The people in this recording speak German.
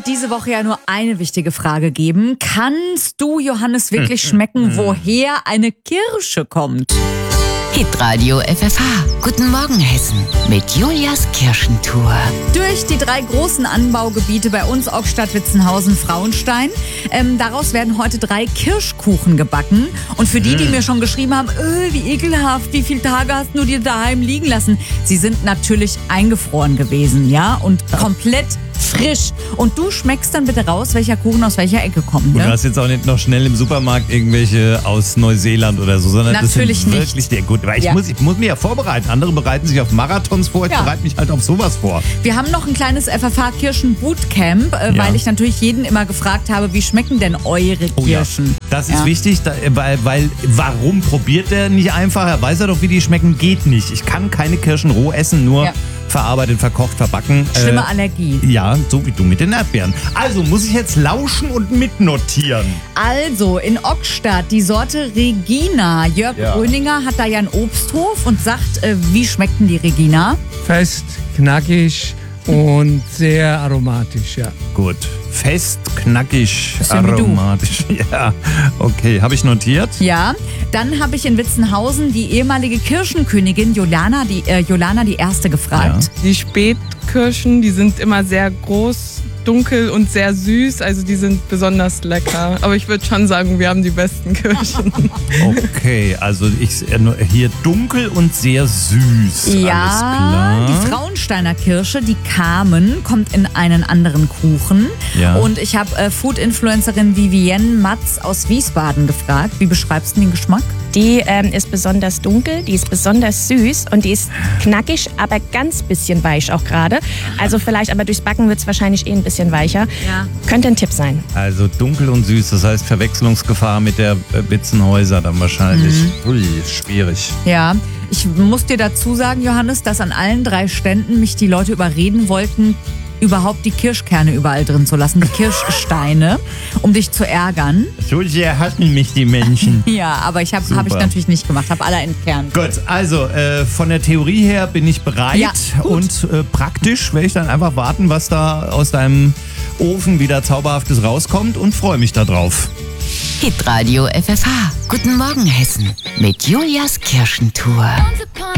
diese Woche ja nur eine wichtige Frage geben. Kannst du, Johannes, wirklich schmecken, woher eine Kirsche kommt? Hitradio FFH. Guten Morgen, Hessen. Mit Julias Kirschentour. Durch die 3 großen Anbaugebiete bei uns, Ockstadt, Witzenhausen, Frauenstein. Daraus werden heute 3 Kirschkuchen gebacken. Und für die mir schon geschrieben haben, wie ekelhaft, wie viele Tage hast du dir daheim liegen lassen? Sie sind natürlich eingefroren gewesen, ja? Und komplett frisch. Und du schmeckst dann bitte raus, welcher Kuchen aus welcher Ecke kommt. Ne? Du hast jetzt auch nicht noch schnell im Supermarkt irgendwelche aus Neuseeland oder so, sondern natürlich das sind wirklich sehr gut. Weil ich muss mich ja vorbereiten. Andere bereiten sich auf Marathons vor, ich bereite mich halt auf sowas vor. Wir haben noch ein kleines FFH-Kirschen-Bootcamp, weil ich natürlich jeden immer gefragt habe, wie schmecken denn eure Kirschen? Ja. Das ist wichtig, weil warum probiert der nicht einfach? Er weiß ja doch, wie die schmecken, geht nicht. Ich kann keine Kirschen roh essen, nur verarbeitet, verkocht, verbacken. Schlimme Allergie. Ja, so wie du mit den Erdbeeren. Also muss ich jetzt lauschen und mitnotieren. Also in Ockstadt die Sorte Regina. Jörg Gröninger hat da ja einen Obsthof und sagt, wie schmeckt denn die Regina? Fest, knackig und sehr aromatisch, ja. Gut. Fest, knackig, Bisschen aromatisch. Ja, okay. Habe ich notiert? Ja. Dann habe ich in Witzenhausen die ehemalige Kirschenkönigin Jolana die Erste gefragt. Ja. Die Spätkirschen, die sind immer sehr groß, dunkel und sehr süß. Also die sind besonders lecker. Aber ich würde schon sagen, wir haben die besten Kirschen. Okay, also hier dunkel und sehr süß. Ja, alles klar. die Frauensteiner Kirsche, die Carmen, kommt in einen anderen Kuchen. Ja. Und ich habe Food-Influencerin Vivienne Matz aus Wiesbaden gefragt. Wie beschreibst du den Geschmack? Die ist besonders dunkel, die ist besonders süß und die ist knackig, aber ganz bisschen weich auch gerade. Also vielleicht, aber durchs Backen wird es wahrscheinlich ein bisschen weicher. Ja. Könnte ein Tipp sein. Also dunkel und süß, das heißt Verwechslungsgefahr mit der Witzenhäuser dann wahrscheinlich. Ui, schwierig. Ja, ich muss dir dazu sagen, Johannes, dass an allen 3 Ständen mich die Leute überreden wollten, überhaupt die Kirschkerne überall drin zu lassen, die Kirschsteine, um dich zu ärgern. So sehr hassen mich die Menschen. Ja, aber hab ich natürlich nicht gemacht, habe alle entkernt. Gut, also von der Theorie her bin ich bereit und praktisch werde ich dann einfach warten, was da aus deinem Ofen wieder Zauberhaftes rauskommt und freue mich darauf. Hitradio FFH. Guten Morgen, Hessen. Mit Julias Kirschentour.